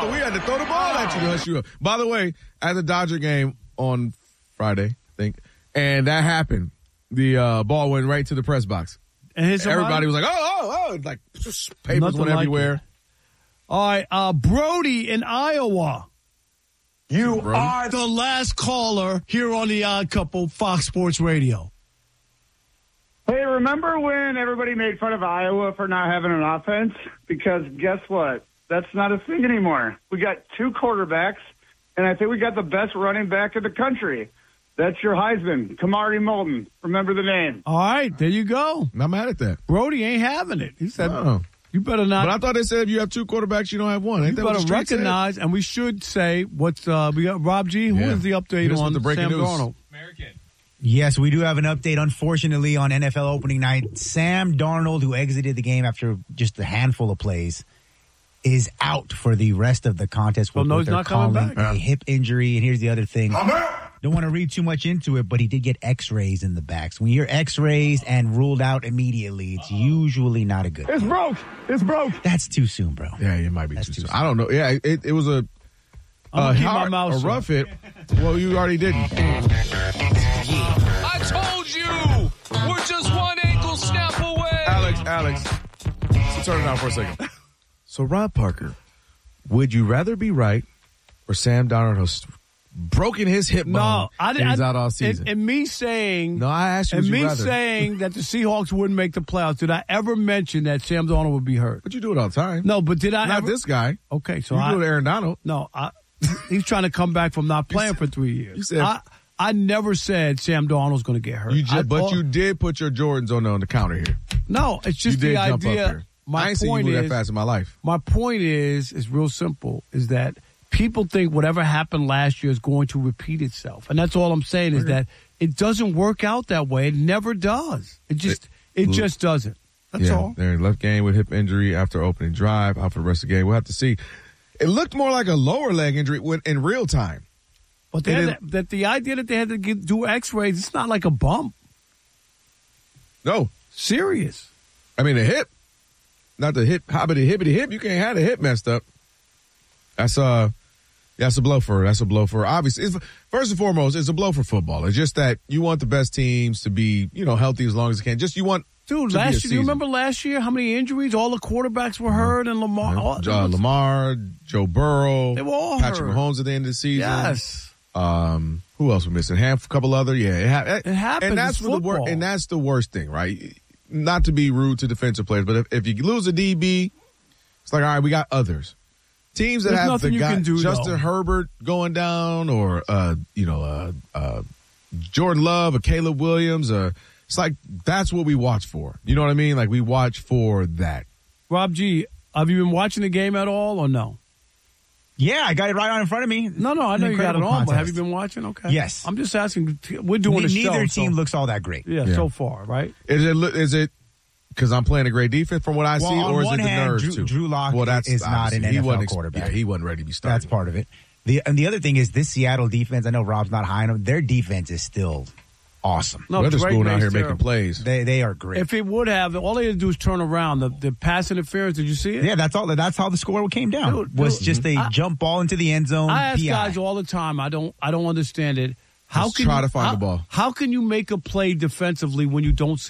Oh, we had to throw the ball at you to hush you up. By the way, at the Dodger game on Friday, I think, and that happened. The ball went right to the press box. And everybody was like, oh, like papers went everywhere. All right, Brody in Iowa. You are the last caller here on The Odd Couple, Fox Sports Radio. Hey, remember when everybody made fun of Iowa for not having an offense? Because guess what? That's not a thing anymore. We got 2 quarterbacks, and I think we got the best running back in the country. That's your Heisman, Kamari Moulton. Remember the name. All right, there you go. I'm mad at that. Brody ain't having it. He said, you better not. But I thought they said if you have 2 quarterbacks, you don't have one. Ain't you better recognize, and we should say, what's we got Rob G. Who is the update on the breaking Sam news. Darnold? American. Yes, we do have an update, unfortunately, on NFL opening night. Sam Darnold, who exited the game after just a handful of plays, is out for the rest of the contest. Well, no, he's not coming back. A hip injury, and here's the other thing. Don't want to read too much into it, but he did get x-rays in the back. So when you're x-rays and ruled out immediately, it's usually not a good thing. It's broke. That's too soon, bro. Yeah, it might be too soon. I don't know. Yeah, it was a rough hit. Well, you already didn't. I told you! We're just one ankle snap away! Alex, so turn it on for a second. So, Rob Parker, would you rather be right or Sam Darnold has broken his hip bone and he's out all season? And me saying... No, I asked you, and would you me rather? saying that the Seahawks wouldn't make the playoffs, did I ever mention that Sam Darnold would be hurt? But you do it all the time. No, but did I Not ever... this guy. Okay, so you do it Aaron Donald. No, he's trying to come back from not playing for 3 years. You said... I never said Sam Darnold's going to get hurt. You did put your Jordans on the counter here. No, it's just the idea. I ain't seen you move that fast in my life. My point is real simple, is that people think whatever happened last year is going to repeat itself. And that's all I'm saying is that it doesn't work out that way. It never does. It just doesn't. That's all. They're left game with hip injury after opening drive, out for the rest of the game. We'll have to see. It looked more like a lower leg injury in real time. But the idea that they had to do x-rays, it's not like a bump. No. Serious. I mean, the hip. Not the hip. Hobbity hip. You can't have the hip messed up. That's a blow for obviously. First and foremost, it's a blow for football. It's just that you want the best teams to be, healthy as long as they can. Just you want. Dude, last year, do you remember last year how many injuries? All the quarterbacks were hurt, and Lamar. Lamar, Joe Burrow. They were all Patrick hurt. Mahomes at the end of the season. Yes. Who else was missing? A couple other. Yeah, it happens. And that's the worst thing, right? Not to be rude to defensive players, but if you lose a DB, it's like, all right, we got others. Teams that have the guy Justin Herbert going down, or Jordan Love, or Caleb Williams, it's like that's what we watch for. You know what I mean? Like we watch for that. Rob G, have you been watching the game at all or no? Yeah, I got it right on in front of me. No, I know you got it on, but have you been watching? Okay. Yes. I'm just asking. We're doing a show. Neither team looks all that great. Yeah, so far, right? Is it because I'm playing a great defense from what I see, or is it the nerves too? Drew Lock is not an NFL quarterback. Yeah, he wasn't ready to be started. That's part of it. The other thing is this Seattle defense, I know Rob's not high on them. Their defense is still awesome. No, they're going out here making plays. They are great. If it would have, all they had to do is turn around. The pass interference, did you see it? Yeah, that's all. That's how the score came down. Was just a jump ball into the end zone. I ask guys all the time. I don't understand it. Try to find the ball. How can you make a play defensively when you don't see